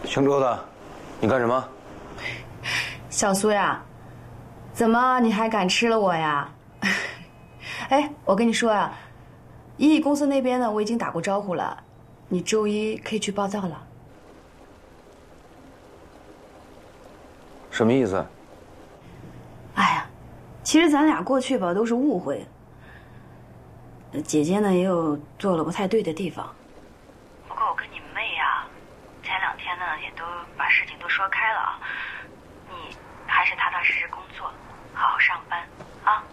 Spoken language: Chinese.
姓周的，你干什么？ 小苏呀，怎么你还敢吃了我呀？哎，我跟你说啊，一亿公司那边呢，我已经打过招呼了，你周一可以去报道了。 什么意思？ 哎呀，其实咱俩过去吧都是误会。姐姐呢也有做了不太对的地方。不过我跟你妹呀，前2天呢也都把事情都说开了啊。你还是踏踏实实工作，好好上班啊。